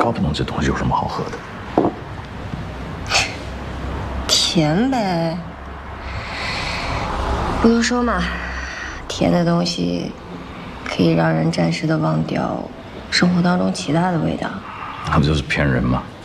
搞不懂这东西有什么好喝的。 甜呗，不都说嘛，甜的东西可以让人暂时的忘掉生活当中其他的味道。 那不就是骗人吗？